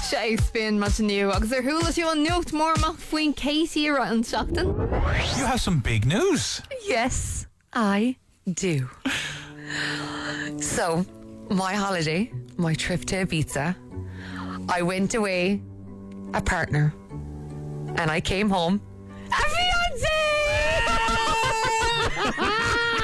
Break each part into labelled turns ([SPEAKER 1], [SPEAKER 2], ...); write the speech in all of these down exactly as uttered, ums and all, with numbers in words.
[SPEAKER 1] sé spin mas nu agus ar thuúlas you an nucht mór amach faoin Casey ar an seachtain.
[SPEAKER 2] You have some big news.
[SPEAKER 3] Yes, I do. So, my holiday, my trip to Ibiza, I went away a partner and I came home a fiancé!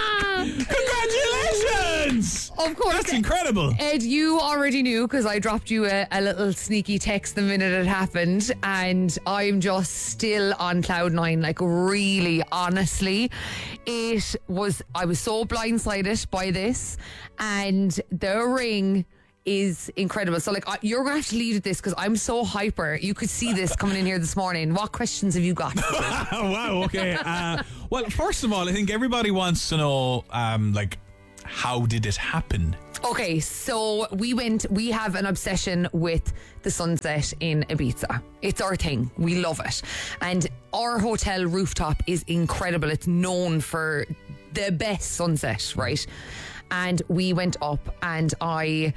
[SPEAKER 2] Congratulations!
[SPEAKER 3] Of course.
[SPEAKER 2] That's incredible.
[SPEAKER 3] Ed, you already knew because I dropped you a, a little sneaky text the minute it happened, and I'm just still on cloud nine. Like, really, honestly, it was, I was so blindsided by this, and the ring is incredible. So, like, you're going to have to lead with this because I'm so hyper. You could see this coming in here this morning. What questions have you got?
[SPEAKER 2] Wow, okay. Uh, well, first of all, I think everybody wants to know, um, like, how did it happen?
[SPEAKER 3] Okay, so we went, we have an obsession with the sunset in Ibiza. It's our thing. We love it. And our hotel rooftop is incredible. It's known for the best sunset, right? And we went up and I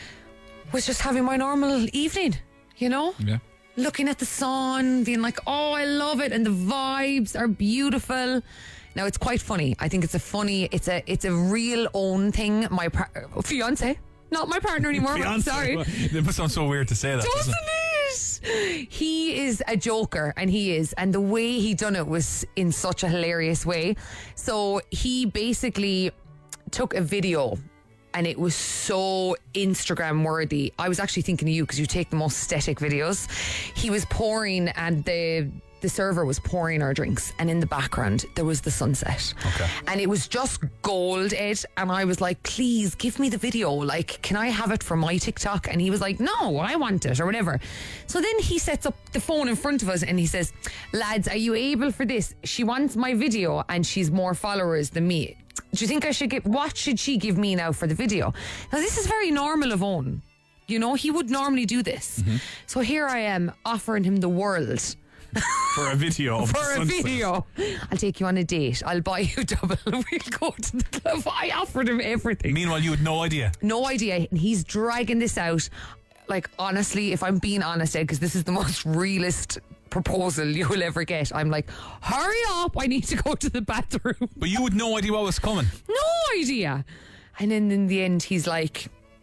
[SPEAKER 3] was just having my normal evening, you know?
[SPEAKER 2] Yeah.
[SPEAKER 3] Looking at the sun, being like, oh, I love it. And the vibes are beautiful. Now, it's quite funny. I think it's a funny, it's a it's a real own thing. My par- fiance, not my partner anymore.
[SPEAKER 2] Fiance.
[SPEAKER 3] Sorry.
[SPEAKER 2] It must sound so weird to say that.
[SPEAKER 3] Doesn't it? He is a joker, and he is. And the way he done it was in such a hilarious way. So he basically took a video, and it was so Instagram worthy. I was actually thinking of you because you take the most aesthetic videos. He was pouring, and the the server was pouring our drinks, and in the background there was the sunset.
[SPEAKER 2] Okay.
[SPEAKER 3] And it was just gold, Ed. And I was like, please give me the video. Like, can I have it for my TikTok? And he was like, no, I want it, or whatever. So then he sets up the phone in front of us and he says, lads, are you able for this? She wants my video and she's more followers than me. Do you think I should get, what should she give me now for the video? Now, this is very normal of Owen. You know, he would normally do this. Mm-hmm. So here I am offering him the world.
[SPEAKER 2] For a video. Of
[SPEAKER 3] For a
[SPEAKER 2] sunset.
[SPEAKER 3] video. I'll take you on a date. I'll buy you double. We'll go to the club. I offered him everything.
[SPEAKER 2] Meanwhile, you had no idea.
[SPEAKER 3] No idea. And he's dragging this out. Like, honestly, if I'm being honest, Ed, because this is the most realist proposal you will ever get, I'm like, hurry up, I need to go to the bathroom.
[SPEAKER 2] But you had no idea what was coming.
[SPEAKER 3] No idea. And then in the end, he's like,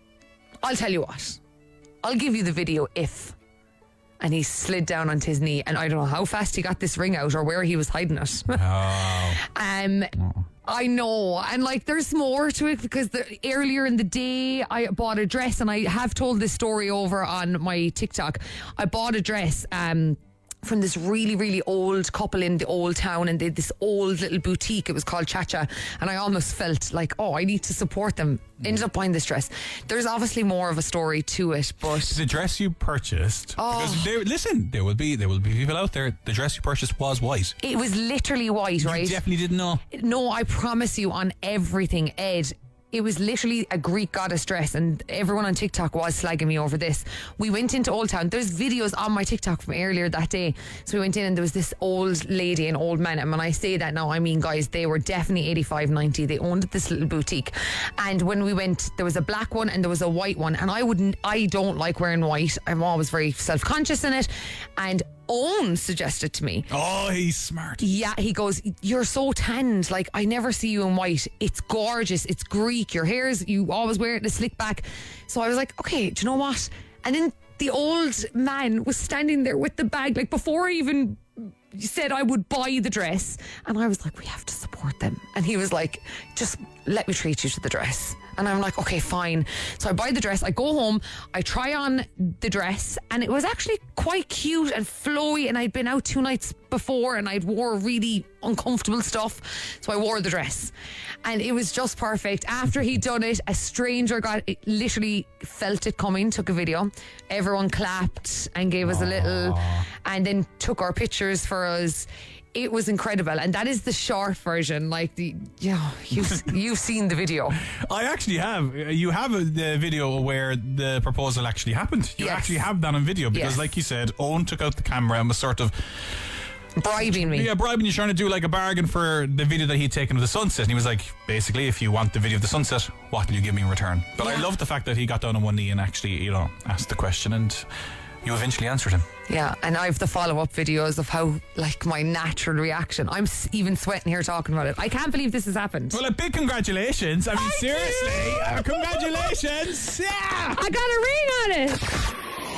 [SPEAKER 3] I'll tell you what, I'll give you the video if. And he slid down onto his knee, and I don't know how fast he got this ring out or where he was hiding it.
[SPEAKER 2] Oh.
[SPEAKER 3] um, I know, and like there's more to it because the, earlier in the day I bought a dress, and I have told this story over on my TikTok. I bought a dress um from this really, really old couple in the old town, and they had this old little boutique. It was called Chacha, and I almost felt like, oh, I need to support them. Mm. Ended up buying this dress. There's obviously more of a story to it, but
[SPEAKER 2] the dress you purchased.
[SPEAKER 3] Oh.
[SPEAKER 2] Because there, listen, there will be there will be people out there. The dress you purchased was white.
[SPEAKER 3] It was literally white,
[SPEAKER 2] you
[SPEAKER 3] right?
[SPEAKER 2] You definitely didn't know.
[SPEAKER 3] No, I promise you, on everything, Ed. It was literally a Greek goddess dress, and everyone on TikTok was slagging me over this. We went into Old Town. There's videos on my TikTok from earlier that day. So we went in and there was this old lady and old man. And when I say that now, I mean, guys, they were definitely eighty-five, ninety. They owned this little boutique. And when we went, there was a black one and there was a white one. And I wouldn't, I don't like wearing white. I'm always very self-conscious in it. And Owen suggested to me.
[SPEAKER 2] Oh, he's smart.
[SPEAKER 3] Yeah, he goes, you're so tanned. Like, I never see you in white. It's gorgeous. It's Greek. Your hair's, you always wear it in a slick back. So I was like, okay, do you know what? And then the old man was standing there with the bag, like before I even said I would buy the dress. And I was like, we have to support them. And he was like, just let me treat you to the dress. And I'm like, okay, fine. So I buy the dress, I go home, I try on the dress, and it was actually quite cute and flowy, and I'd been out two nights before and I'd wore really uncomfortable stuff. So I wore the dress and it was just perfect. After he'd done it, a stranger got it, literally felt it coming, took a video. Everyone clapped and gave us a little, and then took our pictures for us. It was incredible, and that is the short version. Like the, yeah, you've you've seen the video.
[SPEAKER 2] I actually have. You have a, the video where the proposal actually happened. You
[SPEAKER 3] Yes.
[SPEAKER 2] actually have that on video because,
[SPEAKER 3] Yes.
[SPEAKER 2] like you said, Owen took out the camera and was sort of
[SPEAKER 3] bribing me.
[SPEAKER 2] Yeah, bribing you, trying to do like a bargain for the video that he'd taken of the sunset. And he was like, basically, if you want the video of the sunset, what will you give me in return? But
[SPEAKER 3] Yeah.
[SPEAKER 2] I love the fact that he got down on one knee and actually, you know, asked the question, and You eventually answered him.
[SPEAKER 3] Yeah, and I have the follow-up videos of how, like, my natural reaction. I'm s- even sweating here talking about it. I can't believe this has happened.
[SPEAKER 2] Well, a big congratulations. I mean,
[SPEAKER 3] Thank
[SPEAKER 2] seriously.
[SPEAKER 3] you.
[SPEAKER 2] Uh, congratulations. Yeah.
[SPEAKER 3] I got a ring on it.